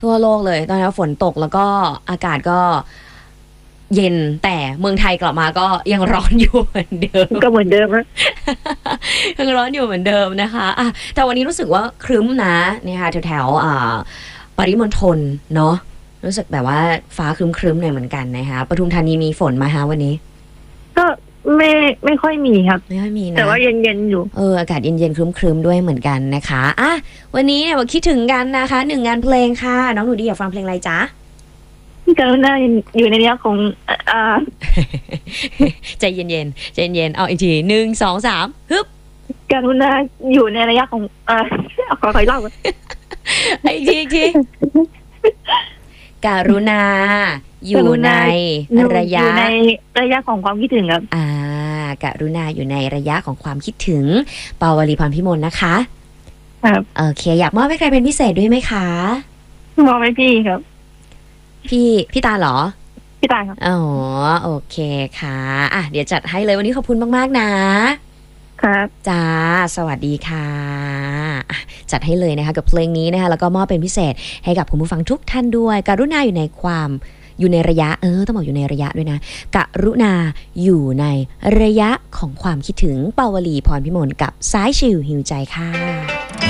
ทั่วโลกเลยตอนนี้ฝนตกแล้วก็อากาศก็เย็นแต่เมืองไทยกลับมาก็ยังร้อนอยู่เหมือนเดิมก็เหมือนเดิมนะยังร้อนอยู่เหมือนเดิมนะคะอ่ะแต่วันนี้รู้สึกว่าครึ้มนะนะคะแถวปริมณฑลเนาะรู้สึกแบบว่าฟ้าครึ้มๆหน่อยเหมือนกันนะคะปทุมธานีมีฝนมาฮะวันนี้ก็ไม่ค่อยมีครับไม่ค่อยมีนะแต่ว่าเย็นๆอยู่อากาศเย็นๆครึ้มๆด้วยเหมือนกันนะคะอ่ะวันนี้เนี่ยมาคิดถึงกันนะคะ1งานเพลงค่ะน้องหนูดีอยากฟังเพลงอะไรจ๊ะกรุณาอยู่ในระยะของใจเย็นๆใจเย็นเอาอีกที1 2 3ฮึบกรุณาอยู่ในระยะของขออีกรอบอีกทีกรุณาอยู่ในระยะอยู่ในระยะของความคิดถึงครับกรุณาอยู่ในระยะของความคิดถึงปาวลีพรพิมลนะคะครับโอเคอยากมอบให้ใครเป็นพิเศษด้วยไหมคะมอบให้พี่ครับพี่ตาเหรอพี่ตาครับอ๋อโอเคค่ะเดี๋ยวจัดให้เลยวันนี้ขอบคุณมากๆนะครับจ้าสวัสดีค่ะจัดให้เลยนะคะกับเพลงนี้นะคะแล้วก็มอบเป็นพิเศษให้กับคุณผู้ฟังทุกท่านด้วยกรุณาอยู่ในระยะต้องบอกอยู่ในระยะด้วยนะกรุณาอยู่ในระยะของความคิดถึงปาวลีพรพิมลกับสายชิลหิวใจค่ะ